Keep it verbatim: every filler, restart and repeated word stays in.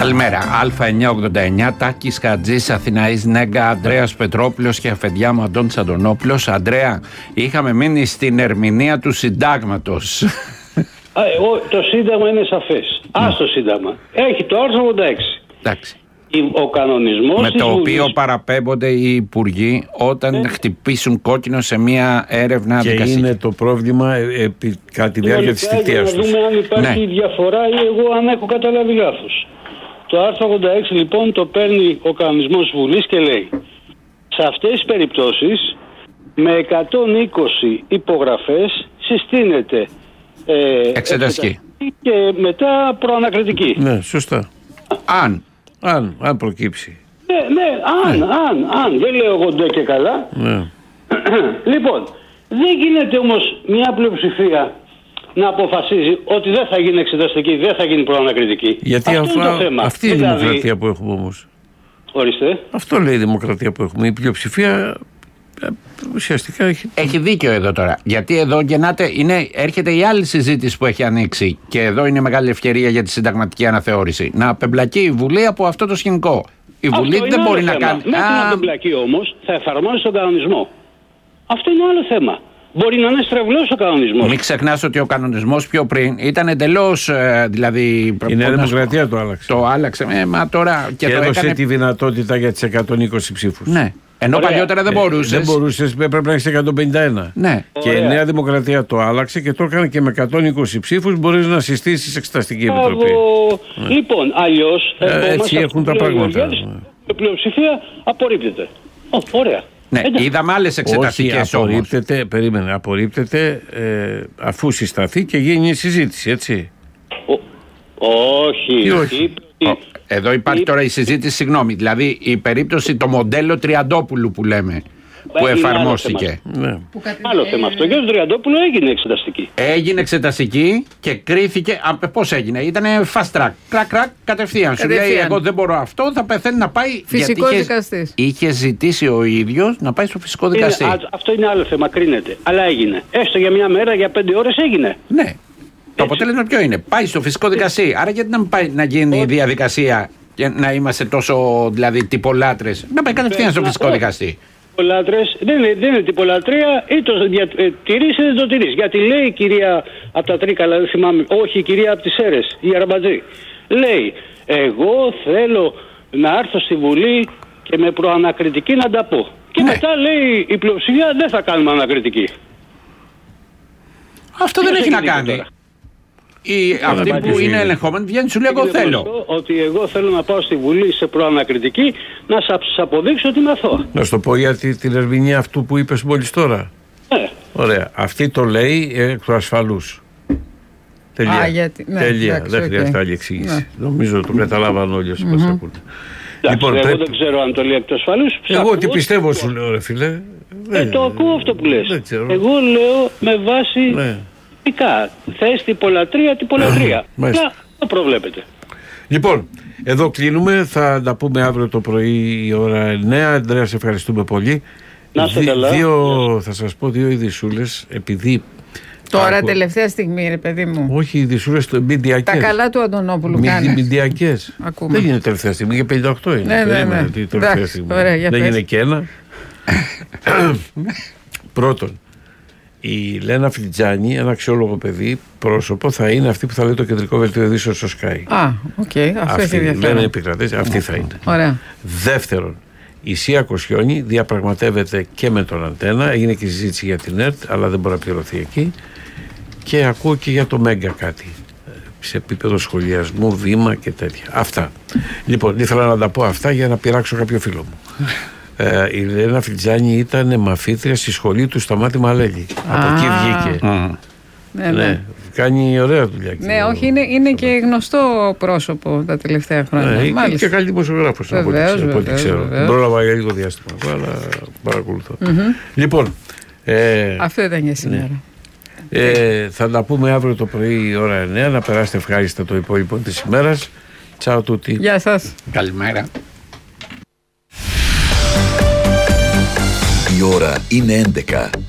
Καλημέρα. Α εννιακόσια ογδόντα εννιά, Τάκης Χατζής, Αθηναής Νέγκα, Ανδρέας Πετρόπουλος και αφεντιά μου Αντώνης Αντωνόπουλος. Αντρέα, είχαμε μείνει στην ερμηνεία του συντάγματος. Α, εγώ, το Σύνταγμα είναι σαφές. Mm. Ας το Σύνταγμα. Έχει το άρθρο ογδόντα έξι. Εντάξει. Ο κανονισμός με το οποίο Βουλής... παραπέμπονται οι υπουργοί όταν ε. χτυπήσουν κόκκινο σε μια έρευνα και δικαστική. Είναι το πρόβλημα επί, κατά τη διάρκεια της θητείας τους. Να δούμε αν υπάρχει ναι. διαφορά ή εγώ αν έχω καταλάβει λάθος. Το άρθρο ογδόντα έξι λοιπόν το παίρνει ο κανονισμός Βουλής και λέει σε αυτές τις περιπτώσεις με εκατόν είκοσι υπογραφές συστήνεται ε, εξεταστική και μετά προανακριτική. Ναι, σωστά. Αν Αν, αν προκύψει. Ναι, ναι, αν, ναι. αν, αν. Δεν λέω εγώ ντε και καλά. Ναι. Λοιπόν, δεν γίνεται όμως μια πλειοψηφία να αποφασίζει ότι δεν θα γίνει εξεταστική, δεν θα γίνει προανακριτική. Γιατί αυτό είναι το θέμα. Αυτή είναι η δηλαδή... δημοκρατία που έχουμε όμως. Ορίστε. Αυτό λέει η δημοκρατία που έχουμε. Η πλειοψηφία ουσιαστικά έχει... Έχει δίκιο εδώ τώρα. Γιατί εδώ γεννάται, είναι, έρχεται η άλλη συζήτηση που έχει ανοίξει και εδώ είναι μεγάλη ευκαιρία για τη συνταγματική αναθεώρηση. Να απεμπλακεί η Βουλή από αυτό το σκηνικό. Η αυτό Βουλή δεν μπορεί θέμα. να κάνει. Μέχρι να απεμπλακεί όμως θα εφαρμόζει τον κανονισμό. Αυτό είναι άλλο θέμα. Μπορεί να είναι στρεβλός ο κανονισμός. Μην ξεχνάς ότι ο κανονισμός πιο πριν ήταν εντελώς. Ε, δηλαδή. Η Νέα Δημοκρατία το άλλαξε. Το άλλαξε. Ε, μα τώρα και, και το έδωσε έκανε... τη δυνατότητα για τις εκατόν είκοσι ψήφους. Ναι. Ενώ ωραία. Παλιότερα δεν μπορούσες. Ε, δεν μπορούσες, πρέπει να έχεις εκατόν πενήντα ένα. Ναι. Και ωραία. Η Νέα Δημοκρατία το άλλαξε και το έκανε και με εκατόν είκοσι ψήφους μπορείς να συστήσεις εξεταστική επιτροπή. Ναι. Λοιπόν, αλλιώς. Ε, έτσι έχουν τα πράγματα. Η πλειοψηφία απορρίπτεται. Ω, ωραία. Ναι, εντάξει. Είδαμε άλλες εξεταστικές όμως. Απορρίπτεται, περίμενε, απορρίπτεται ε, αφού συσταθεί και γίνει η συζήτηση, έτσι. Ο, όχι. όχι. Η, Ο, εδώ υπάρχει η, τώρα η συζήτηση, συγγνώμη, δηλαδή η περίπτωση, το μοντέλο Τριαντόπουλου που λέμε, που εφαρμόστηκε. Ναι. Άλλο θέμα αυτό. Και ο Τριαντόπουλου έγινε εξεταστική. Έγινε εξεταστική και κρίθηκε. Πώς έγινε, ήταν fast track. Κρακ, κρακ, κατευθείαν. Σου λέει: εγώ δεν μπορώ αυτό, θα πεθαίνει να πάει. Φυσικό δικαστή. Είχε ζητήσει ο ίδιος να πάει στο φυσικό δικαστή. Είναι, αυτό είναι άλλο θέμα, κρίνεται. Αλλά έγινε. Έστω για μια μέρα, για πέντε ώρες έγινε. Ναι. Το αποτέλεσμα ποιο είναι, πάει στο φυσικό δικαστή. Άρα γιατί να μην πάει να γίνει η διαδικασία και να είμαστε τόσο δηλαδή τυπολάτρες. Να πάει κατευθείαν στο φυσικό δικαστή. Τυπολάτρες, δεν είναι, δεν είναι τυπολατρεία, ή το δια, ε, τηρείς ή δεν το τηρείς. Γιατί λέει η κυρία από τα Τρίκαλα, δεν θυμάμαι, όχι η κυρία από τις Σέρρες, η Αραμπατζή. Λέει, εγώ θέλω να έρθω στη Βουλή και με προανακριτική να τα πω. Και ναι. μετά λέει η πλειοψηφία δεν θα κάνουμε ανακριτική. Αυτό δεν έχει να κάνει. Τώρα. Οι, αυτοί που είναι ελεγχόμενοι βγαίνουν σου λέει εγώ θέλω. Ότι εγώ θέλω να πάω στη Βουλή σε προανακριτική να σας αποδείξω ότι είμαι αθώα. Να σου το πω για την ερμηνεία αυτού που είπες μόλις τώρα. Ναι. Ωραία. Αυτή το λέει εκ του ασφαλούς. Τελεία. Α, γιατί, ναι, Τελεία. εντάξει, δεν χρειάζεται okay. άλλη εξήγηση. Ναι. Νομίζω το καταλάβαν όλοι όσοι mm-hmm. μας ακούνε. Λοιπόν, εγώ πρέπει... δεν ξέρω αν το λέει εκ του ασφαλούς. Εγώ τι πιστεύω σου λέω ρε φίλε. Ε, το ακούω αυτό που λες. Εγώ λέω με βάση... Ναι. Θες τυπολατρεία, τυπολατρεία. Να το προβλέπετε. Λοιπόν, εδώ κλείνουμε. Θα τα πούμε αύριο το πρωί η ώρα εννιά. Ανδρέα, σε ευχαριστούμε πολύ. Να είστε καλά. Δύο, θα σας πω δύο ειδισούλες. Επειδή. Τώρα άκου... τελευταία στιγμή, ρε παιδί μου. Όχι, ειδισούλες μηντιακές. Τα καλά του Αντωνόπουλου κάνεις. Μηντιακές. Δεν είναι τελευταία στιγμή, για πενήντα οκτώ είναι. Ναι, ναι, ναι. Εντάξει, ωραία, δεν είναι και ένα. Πρώτον. Η Λένα Φλιτζάνη, ένα αξιόλογο παιδί, πρόσωπο, θα είναι αυτή που θα λέει το κεντρικό δελτίο ειδήσεων στο Sky. Α, οκ, okay. αυτό έχει ενδιαφέρον. Λένα επικρατές, αυτή θα είναι. Ωραία. Δεύτερον, η Σία Κοσιόνη διαπραγματεύεται και με τον Αντένα, έγινε και συζήτηση για την ΕΡΤ, αλλά δεν μπορεί να πληρωθεί εκεί. Και ακούω και για το Μέγκα κάτι, σε επίπεδο σχολιασμού, βήμα και τέτοια. Αυτά. Λοιπόν, ήθελα να τα πω αυτά για να πειράξω κάποιο φίλο μου. Ε, η Λένα Φλιτζάνη ήταν μαθήτρια στη σχολή του Σταμάτη Μαλέλη. Από εκεί βγήκε. Ναι, ναι. Κάνει ωραία δουλειά. Ναι, όχι, είναι, είναι και γνωστό πρόσωπο τα τελευταία χρόνια. Ναι, και, και καλή δημοσιογράφος από ό,τι ξέρω. Δεν πρόλαβα για λίγο διάστημα, αλλά παρακολουθώ. Mm-hmm. Λοιπόν. Ε, Αυτό ήταν για σήμερα. Ναι. Ε, θα τα πούμε αύριο το πρωί η ώρα εννιά. Να περάσετε ευχάριστα το υπόλοιπο της ημέρας. Τσάου τούτι. Γεια σας. Καλημέρα. Η ώρα είναι έντεκα.